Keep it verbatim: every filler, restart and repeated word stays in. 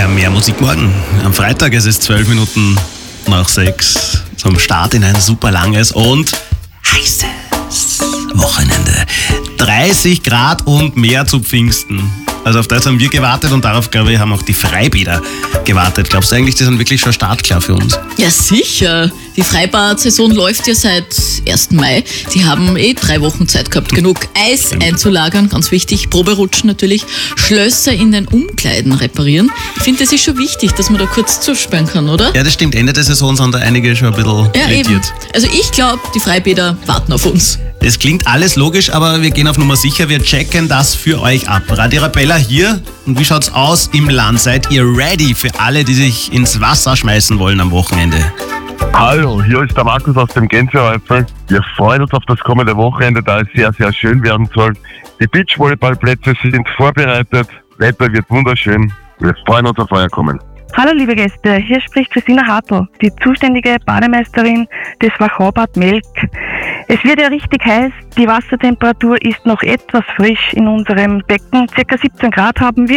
Mehr, mehr Musik morgen. Am Freitag ist es zwölf Minuten nach sechs. Zum Start in ein super langes und heißes Wochenende. dreißig Grad und mehr zu Pfingsten. Also auf das haben wir gewartet und darauf, glaube ich, haben auch die Freibäder gewartet. Glaubst du eigentlich, die sind wirklich schon startklar für uns? Ja, sicher. Die Freibad-Saison läuft ja seit ersten Mai. Die haben eh drei Wochen Zeit gehabt, genug Eis einzulagern, ganz wichtig, Proberutschen natürlich, Schlösser in den Umkleiden reparieren. Ich finde, das ist schon wichtig, dass man da kurz zusperren kann, oder? Ja, das stimmt. Ende der Saison sind da einige schon ein bisschen Ja, irritiert. eben. Also ich glaube, die Freibäder warten auf uns. Es klingt alles logisch, aber wir gehen auf Nummer sicher. Wir checken das für euch ab. Radio Arabella hier. Und wie schaut's aus im Land? Seid ihr ready für alle, die sich ins Wasser schmeißen wollen am Wochenende? Hallo, hier ist der Markus aus dem Gänseäufel. Wir freuen uns auf das kommende Wochenende, da es sehr, sehr schön werden soll. Die Beachvolleyballplätze sind vorbereitet, Wetter wird wunderschön. Wir freuen uns auf euer Kommen. Hallo liebe Gäste, hier spricht Christina Hartl, die zuständige Bademeisterin des Wachau-Bad Melk. Es wird ja richtig heiß, die Wassertemperatur ist noch etwas frisch in unserem Becken, circa siebzehn Grad haben wir.